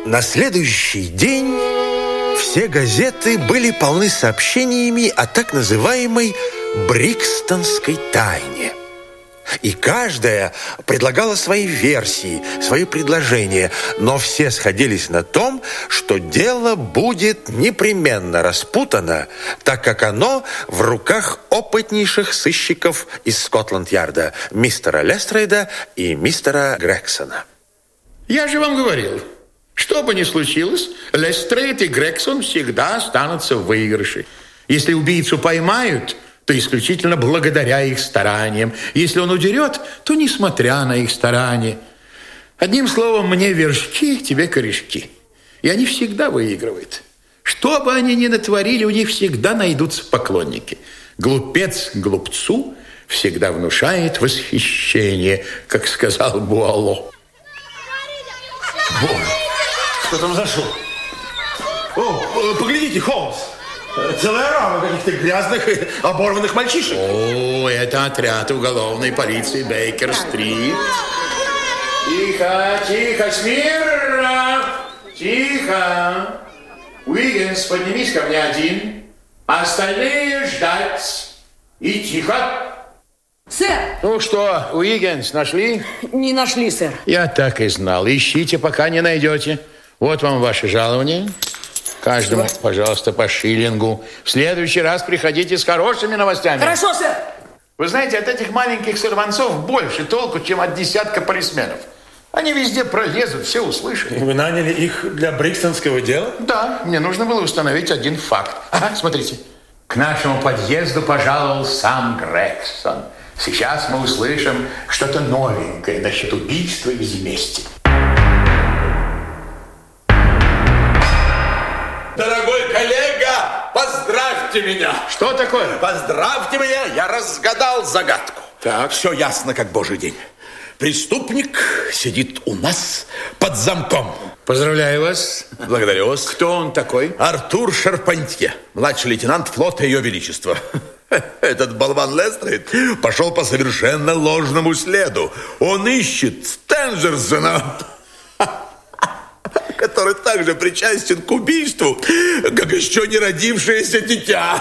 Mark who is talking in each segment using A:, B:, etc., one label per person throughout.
A: На следующий день все газеты были полны сообщениями о так называемой Брикстонской тайне. И каждая предлагала свои версии, свои предложения, но все сходились на том, что дело будет непременно распутано, так как оно в руках опытнейших сыщиков из Скотланд-Ярда, мистера Лестрейда и мистера Грексона.
B: Я же вам говорил, что бы ни случилось, Лестрейд и Грексон всегда останутся в выигрыше. Если убийцу поймают, то исключительно благодаря их стараниям. Если он удерет, то несмотря на их старания. Одним словом, мне вершки, тебе корешки. И они всегда выигрывают. Что бы они ни натворили, у них всегда найдутся поклонники. Глупец глупцу всегда внушает восхищение, как сказал Буало.
A: Боже, кто там зашел? О, поглядите, Холмс. Целая рама каких-то грязных и оборванных мальчишек.
B: О, это отряд уголовной полиции Бейкер-стрит. Тихо, тихо, смирно. Тихо. Уиггинс, поднимись ко мне один. Остальные ждать. И тихо.
C: Сэр!
B: Ну что, Уиггинс, нашли?
C: Не нашли, сэр.
B: Я так и знал. Ищите, пока не найдете. Вот вам ваше жалование. Каждому, пожалуйста, по шиллингу. В следующий раз приходите с хорошими новостями.
C: Хорошо, сэр.
B: Вы знаете, от этих маленьких сорванцов больше толку, чем от десятка полисменов. Они везде пролезут, все услышат.
A: Вы наняли их для брикстонского дела?
B: Да, мне нужно было установить один факт. Ага, смотрите. К нашему подъезду пожаловал сам Грексон. Сейчас мы услышим что-то новенькое насчет убийства из мести.
D: Дорогой коллега, поздравьте меня.
B: Что такое?
D: Поздравьте меня, я разгадал загадку.
B: Так.
D: Все ясно, как божий день. Преступник сидит у нас под замком.
B: Поздравляю вас.
D: Благодарю вас.
B: Кто он такой?
D: Артур Шарпантье, младший лейтенант флота Ее Величества. Этот болван Лестрейд пошел по совершенно ложному следу. Он ищет Стенджерсона, который также причастен к убийству, как еще не родившееся дитя.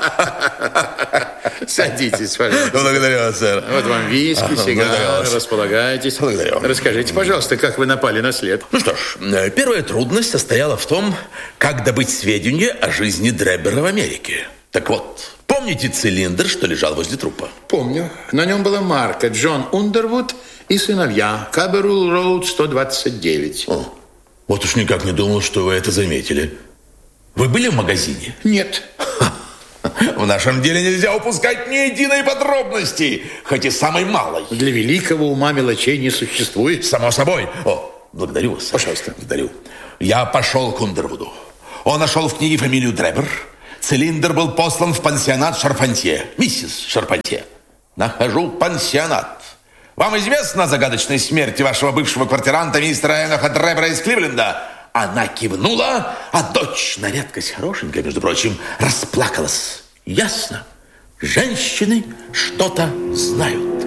B: Садитесь, пожалуйста.
D: Благодарю вас, сэр.
B: Вот вам виски, сигары, располагайтесь.
D: Благодарю.
B: Расскажите, пожалуйста, как вы напали на след?
D: Ну что ж, первая трудность состояла в том, как добыть сведения о жизни Дреббера в Америке. Так вот, помните цилиндр, что лежал возле трупа?
B: Помню. На нем была марка Джон Ундервуд и сыновья. Каберул Роуд 129.
D: О, вот уж никак не думал, что вы это заметили. Вы были в магазине?
B: Нет.
D: В нашем деле нельзя упускать ни единой подробности, хоть и самой малой.
B: Для великого ума мелочей не существует.
D: Само собой. О, благодарю вас.
B: Пожалуйста.
D: Благодарю. Я пошел к Ундервуду. Он нашел в книге фамилию Дреббер. Цилиндр был послан в пансионат Шарпантье. Миссис Шарпантье. Нахожу пансионат. Вам известно о загадочной смерти вашего бывшего квартиранта мистера Эноха Дреббера из Кливленда? Она кивнула, а дочь, на редкость хорошенькая, между прочим, расплакалась. Ясно. Женщины что-то знают.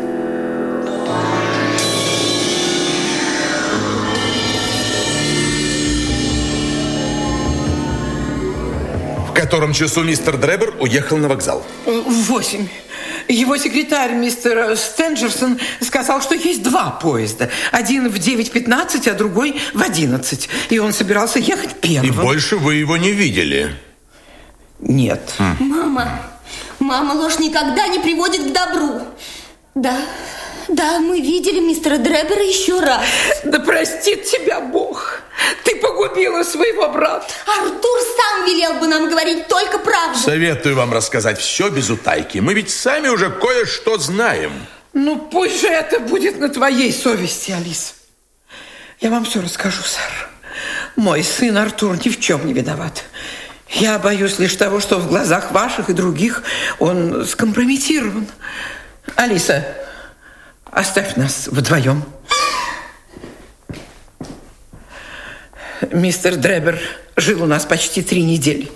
D: В котором часу мистер Дреббер уехал на вокзал?
C: В 8. Его секретарь, мистер Стенджерсон, сказал, что есть 2 поезда. Один в 9:15, а другой в 11. И он собирался ехать первым.
D: И больше вы его не видели?
C: Нет.
E: Мама, ложь никогда не приводит к добру. Да, мы видели мистера Дреббера еще раз.
C: Да простит тебя Бог. Ты погубила своего брата.
E: Артур сам велел бы нам говорить только правду.
D: Советую вам рассказать все без утайки. Мы ведь сами уже кое-что знаем.
C: Ну, пусть же это будет на твоей совести, Алиса. Я вам все расскажу, сэр. Мой сын Артур ни в чем не виноват. Я боюсь лишь того, что в глазах ваших и других он скомпрометирован. Алиса, оставь нас вдвоем. Мистер Дреббер жил у нас почти 3 недели.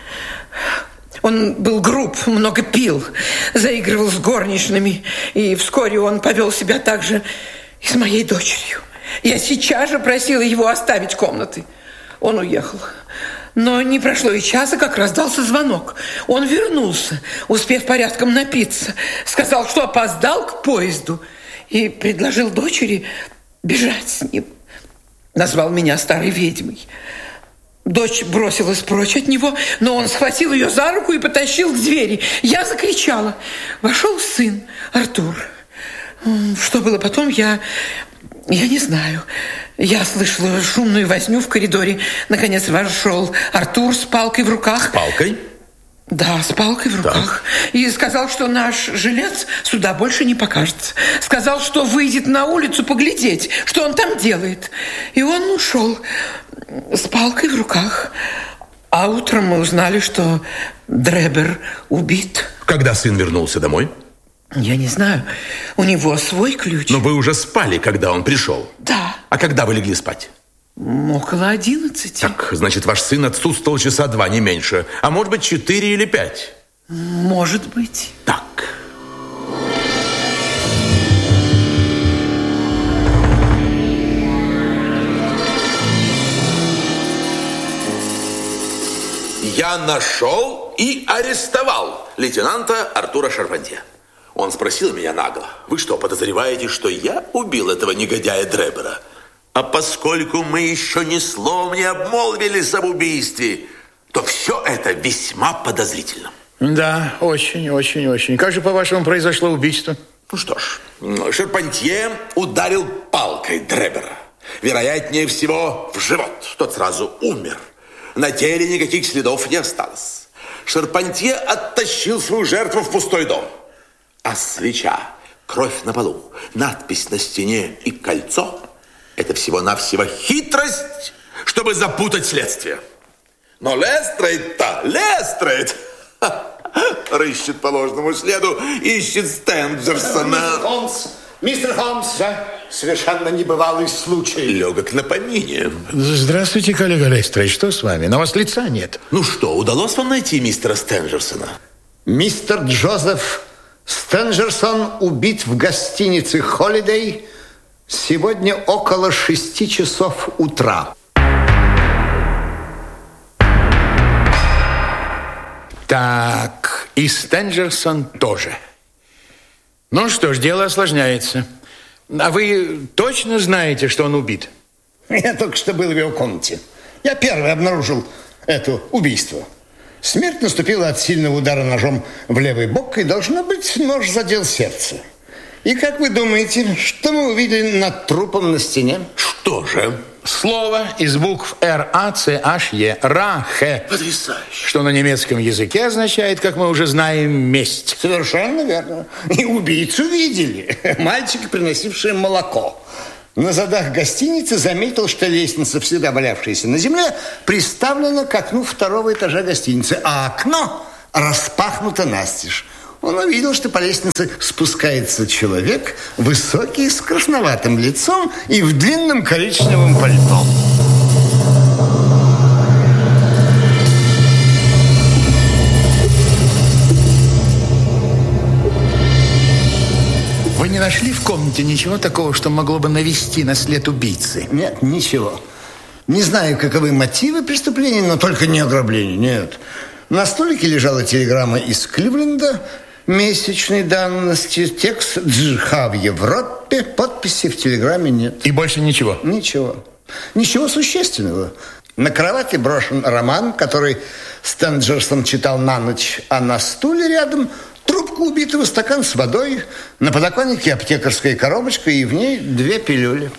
C: Он был груб, много пил, заигрывал с горничными, и вскоре он повел себя так же и с моей дочерью. Я сейчас же просила его оставить комнаты. Он уехал. Но не прошло и часа, как раздался звонок. Он вернулся, успев порядком напиться. Сказал, что опоздал к поезду. И предложил дочери бежать с ним. Назвал меня старой ведьмой. Дочь бросилась прочь от него, но он схватил ее за руку и потащил к двери. Я закричала. Вошел сын, Артур. Что было потом, я не знаю. Я слышала шумную возню в коридоре. Наконец вошел Артур с палкой в руках.
D: С палкой?
C: Да, с палкой в руках. Так. И сказал, что наш жилец сюда больше не покажется. Сказал, что выйдет на улицу поглядеть, что он там делает. И он ушел с палкой в руках. А утром мы узнали, что Дребер убит.
D: Когда сын вернулся домой?
C: Я не знаю. У него свой ключ.
D: Но вы уже спали, когда он пришел?
C: Да.
D: А когда вы легли спать?
C: Около 11.
D: Так, значит, ваш сын отсутствовал часа 2, не меньше. А может быть, 4 или 5?
C: Может быть.
D: Так. Я нашел и арестовал лейтенанта Артура Шарпантье. Он спросил меня нагло: вы что, подозреваете, что я убил этого негодяя Дребера? А поскольку мы еще ни словом не обмолвились об убийстве, то все это весьма подозрительно.
B: Да, очень. Как же, по-вашему, произошло убийство?
D: Ну что ж, Шарпантье ударил палкой Дребера. Вероятнее всего, в живот. Тот сразу умер. На теле никаких следов не осталось. Шарпантье оттащил свою жертву в пустой дом. А свеча, кровь на полу, надпись на стене и кольцо – это всего-навсего хитрость, чтобы запутать следствие. Но Лестрейд рыщет по ложному следу, ищет Стенджерсона.
F: Мистер Холмс, да? Совершенно небывалый случай.
D: Легок на помине.
B: Здравствуйте, коллега Лестрейд. Что с вами? На вас лица нет.
D: Ну что, удалось вам найти мистера Стенджерсона?
F: Мистер Джозеф Стенджерсон убит в гостинице «Холидей» сегодня около 6 часов утра.
B: Так, и Стенджерсон тоже. Ну что ж, дело осложняется. А вы точно знаете, что он убит?
F: Я только что был в его комнате. Я первый обнаружил это убийство. Смерть наступила от сильного удара ножом в левый бок, и, должно быть, нож задел сердце. И как вы думаете, что мы увидели над трупом на стене?
D: Что же?
B: Слово из букв Р-А-Ц-H-Е. Рахе.
D: Потрясающе.
B: Что на немецком языке означает, как мы уже знаем, месть.
F: Совершенно верно. И убийцу видели. Мальчика, приносивший молоко. На задах гостиницы заметил, что лестница, всегда валявшаяся на земле, приставлена к окну 2-го этажа гостиницы, а окно распахнуто настежь. Он увидел, что по лестнице спускается человек, высокий, с красноватым лицом и в длинном коричневом пальто.
B: Вы не нашли в комнате ничего такого, что могло бы навести на след убийцы?
F: Нет, ничего. Не знаю, каковы мотивы преступления, но только не ограбление, нет. На столике лежала телеграмма из Кливленда месячной давности, текст «Джиха в Европе», подписи в телеграмме нет.
B: И больше ничего?
F: Ничего. Ничего существенного. На кровати брошен роман, который Стенджерсон читал на ночь, а на стуле рядом трубка убитого, стакан с водой, на подоконнике аптекарская коробочка и в ней 2 пилюли.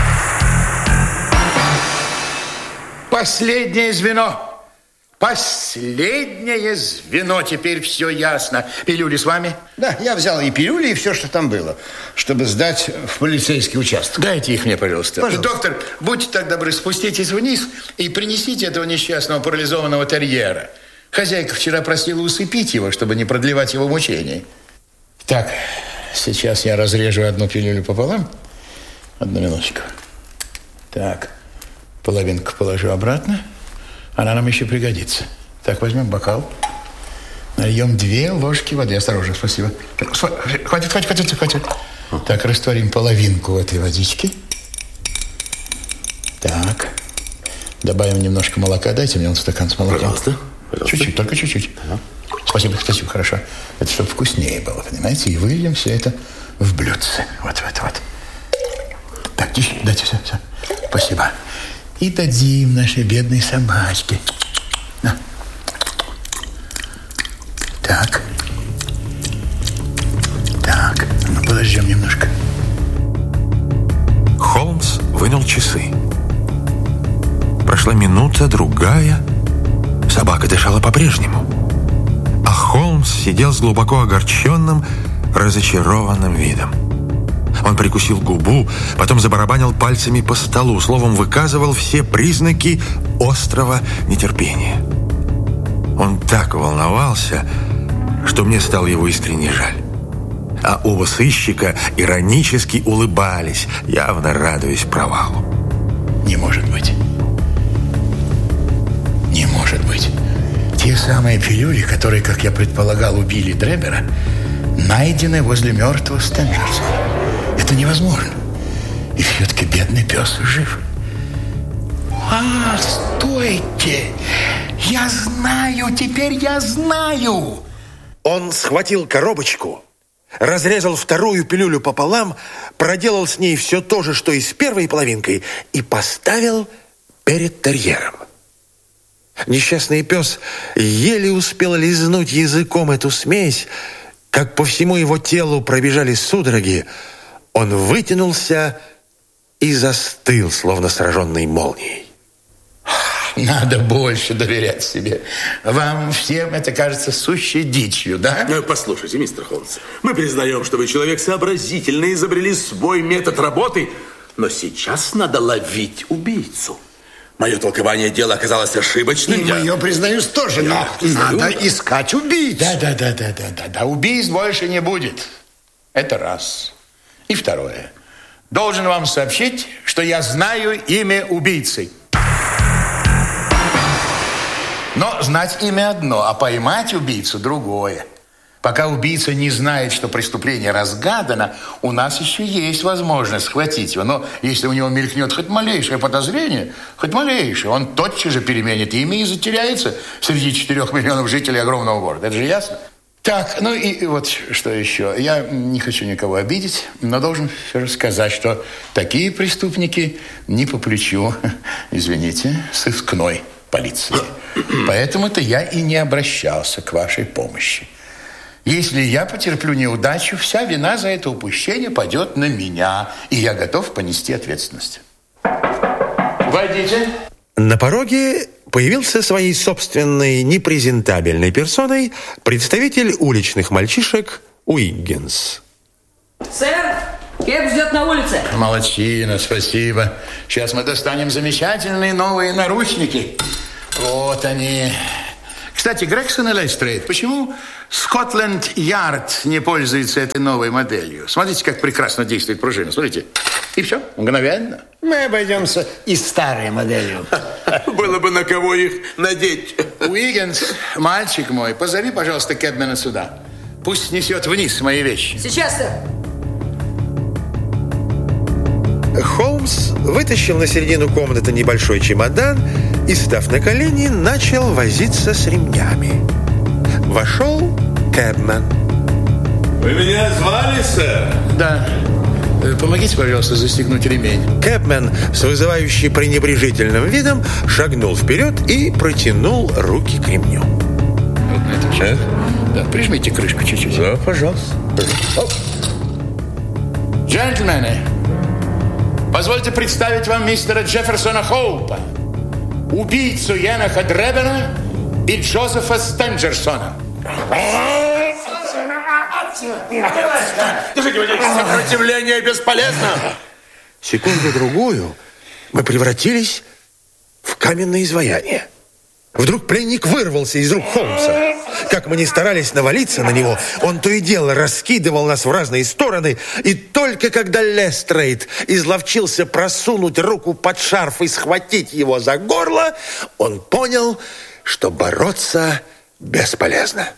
B: Последнее звено. Последнее звено. Теперь все ясно. Пилюли с вами?
F: Да, я взял и пилюли, и все, что там было, чтобы сдать в полицейский участок.
B: Дайте их мне, пожалуйста.
F: Пожалуйста.
B: Доктор, будьте так добры, спуститесь вниз и принесите этого несчастного парализованного терьера. Хозяйка вчера просила усыпить его, чтобы не продлевать его мучений. Так, сейчас я разрежу одну пилюлю пополам. Одну минуточку. Так, половинку положу обратно. Она нам еще пригодится. Так, возьмем бокал. Нальем 2 ложки воды. Осторожно, спасибо. Хватит. Так, растворим половинку в этой водички. Добавим немножко молока. Дайте мне вот стакан с молоком.
D: Пожалуйста.
B: Чуть-чуть, только чуть-чуть. Спасибо, хорошо. Это чтобы вкуснее было, понимаете? И выльем все это в блюдце. Вот. Так, тише, дайте все. Спасибо. И дадим нашей бедной собачке. На. Так, ну подождем немножко.
G: Холмс вынул часы. Прошла минута, другая. Собака дышала по-прежнему. А Холмс сидел с глубоко огорченным, разочарованным видом. Он прикусил губу, потом забарабанил пальцами по столу, словом, выказывал все признаки острого нетерпения. Он так волновался, что мне стало его искренне жаль. А оба сыщика иронически улыбались, явно радуясь провалу.
B: Не может быть. Те самые пилюли, которые, как я предполагал, убили Дребера, найдены возле мертвого Стенджерса. Это невозможно. И все-таки бедный пес жив. Стойте! Теперь я знаю!
A: Он схватил коробочку, разрезал вторую пилюлю пополам, проделал с ней все то же, что и с первой половинкой, и поставил перед терьером. Несчастный пес еле успел лизнуть языком эту смесь, как по всему его телу пробежали судороги. Он вытянулся и застыл, словно сраженный молнией.
B: Надо больше доверять себе. Вам всем это кажется сущей дичью, да?
D: Послушайте, мистер Холмс, мы признаем, что вы человек сообразительный, изобрели свой метод работы, но сейчас надо ловить убийцу. Мое толкование дела оказалось ошибочным.
F: И мое, признаюсь, тоже. Надо искать убийцу.
B: Да. Убийств больше не будет. Это раз. И второе. Должен вам сообщить, что я знаю имя убийцы. Но знать имя одно, а поймать убийцу другое. Пока убийца не знает, что преступление разгадано, у нас еще есть возможность схватить его. Но если у него мелькнет хоть малейшее подозрение, он тотчас же переменит имя и затеряется среди 4 миллионов жителей огромного города. Это же ясно? Так, ну и вот что еще. Я не хочу никого обидеть, но должен все же сказать, что такие преступники не по плечу, извините, сыскной полиции. Поэтому-то я и не обращался к вашей помощи. Если я потерплю неудачу, вся вина за это упущение пойдет на меня, и я готов понести ответственность. Войдите.
A: На пороге появился своей собственной непрезентабельной персоной представитель уличных мальчишек Уиггинс.
H: Сэр, Кэп ждет на улице.
B: Молодчина, спасибо. Сейчас мы достанем замечательные новые наручники. Вот они. Кстати, Грегсон и Лестрейд, почему Скотланд-Ярд не пользуется этой новой моделью? Смотрите, как прекрасно действует пружина. Смотрите. И все, мгновенно.
F: Мы обойдемся и старой моделью.
D: Было бы на кого их надеть.
B: Уиггинс, мальчик мой, позови, пожалуйста, Кэбмена сюда. Пусть несет вниз мои вещи.
H: Сейчас, сэр.
A: Холмс вытащил на середину комнаты небольшой чемодан и, став на колени, начал возиться с ремнями. Вошел Кэбмен.
D: Вы меня звали, сэр?
B: Да. Помогите, пожалуйста, застегнуть ремень.
A: Кэбмен с вызывающим пренебрежительным видом шагнул вперед и протянул руки к ремню.
B: Вот на эту часть. Да, прижмите крышку чуть-чуть.
A: Да, пожалуйста.
B: Джентльмены, позвольте представить вам мистера Джефферсона Хоупа, убийцу Еноха Дребена и Джозефа Стенджерсона.
D: Сопротивление бесполезно.
A: Секунду-другую мы превратились в каменное изваяние. Вдруг пленник вырвался из рук Холмса. Как мы ни старались навалиться на него, он то и дело раскидывал нас в разные стороны, и только когда Лестрейд изловчился просунуть руку под шарф и схватить его за горло, он понял, что бороться бесполезно.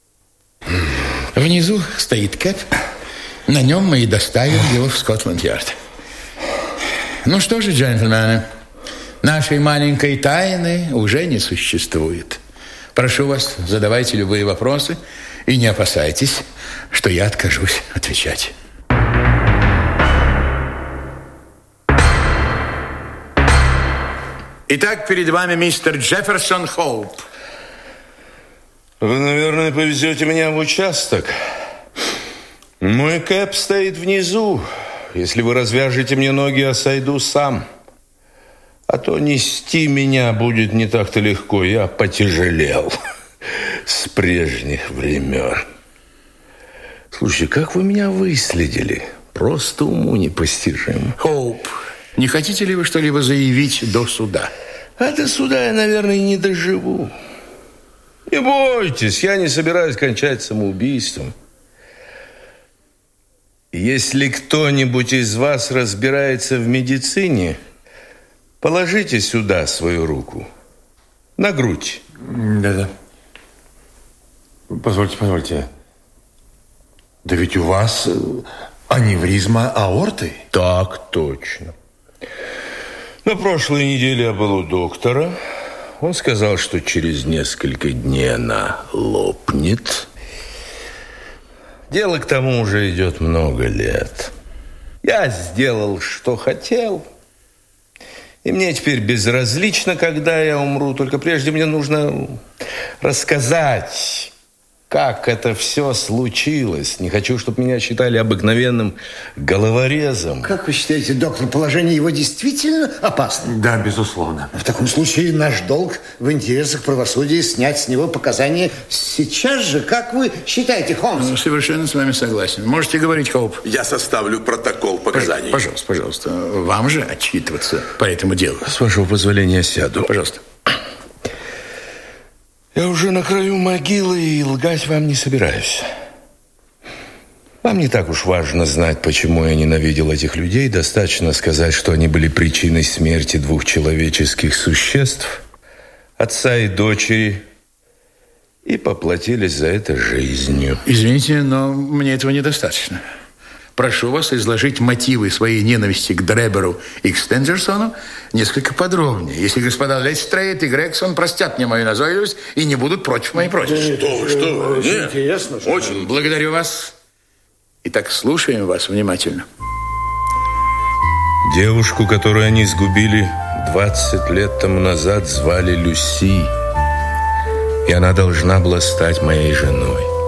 B: Внизу стоит Кэп. На нем мы и доставим его в Скотланд-Ярд. Ну что же, джентльмены, Нашей маленькой тайны уже не существует. Прошу вас, задавайте любые вопросы и не опасайтесь, что я откажусь отвечать. Итак, перед вами мистер Джефферсон Хоуп.
I: Вы, наверное, повезете меня в участок. Мой кэп стоит внизу. Если вы развяжете мне ноги, я сойду сам. А то нести меня будет не так-то легко. Я потяжелел с прежних времен. Слушай, как вы меня выследили? Просто уму непостижимо.
B: Хоуп, не хотите ли вы что-либо заявить до суда?
I: А до суда я, наверное, и не доживу. Не бойтесь, я не собираюсь кончать самоубийством. Если кто-нибудь из вас разбирается в медицине, положите сюда свою руку. На грудь.
G: Да-да. Позвольте. Да ведь у вас аневризма аорты.
I: Так точно. На прошлой неделе я был у доктора. Он сказал, что через несколько дней она лопнет. Дело к тому уже идет много лет. Я сделал, что хотел. И мне теперь безразлично, когда я умру. Только прежде мне нужно рассказать, как это все случилось. Не хочу, чтобы меня считали обыкновенным головорезом.
F: Как вы считаете, доктор, положение его действительно опасно?
G: Да, безусловно.
F: В таком случае наш долг в интересах правосудия снять с него показания сейчас же. Как вы считаете, Холмс?
B: Совершенно с вами согласен. Можете говорить, Хоуп.
D: Я составлю протокол показаний.
B: Пожалуйста. Вам же отчитываться по этому делу.
I: С вашего позволения сяду.
B: Пожалуйста.
I: Я уже на краю могилы и лгать вам не собираюсь. Вам не так уж важно знать, почему я ненавидел этих людей. Достаточно сказать, что они были причиной смерти двух человеческих существ, отца и дочери, и поплатились за это жизнью.
B: Извините, но мне этого недостаточно. Прошу вас изложить мотивы своей ненависти к Дреберу и к Стенджерсону несколько подробнее, если господа Лестрейд и Грегсон простят мне мою назойливость и не будут против моей просьбы.
D: Что вы?
F: Очень интересно.
D: Очень.
B: Благодарю вас. Итак, слушаем вас внимательно.
I: Девушку, которую они сгубили 20 лет тому назад, звали Люси. И она должна была стать моей женой.